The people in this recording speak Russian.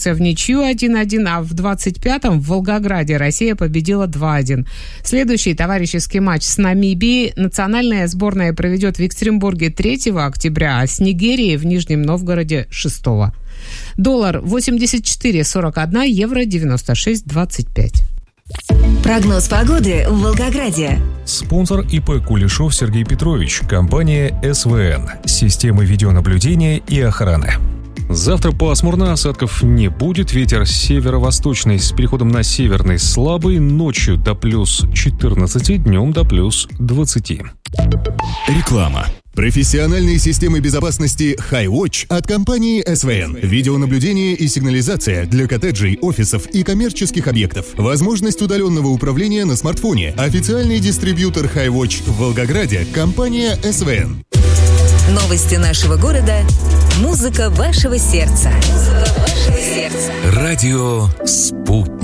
в ничью 1-1, а в 25-м в Волгограде Россия победила 2-1. Следующий товарищеский матч с Намибией национальная сборная проведет в Екатеринбурге 3 октября, а с Нигерией в Нижнем Новгороде 6. Доллар 84,41, евро 96,25. Прогноз погоды в Волгограде. Спонсор ИП Кулешов Сергей Петрович. Компания СВН. Системы видеонаблюдения и охраны. Завтра пасмурно, осадков не будет. Ветер северо-восточный с переходом на северный слабый. Ночью до плюс 14, днем до плюс 20. Реклама. Профессиональные системы безопасности HiWatch от компании СВН. Видеонаблюдение и сигнализация для коттеджей, офисов и коммерческих объектов. Возможность удаленного управления на смартфоне. Официальный дистрибьютор HiWatch в Волгограде – компания СВН. Новости нашего города. Музыка вашего сердца. Радио «Спутник».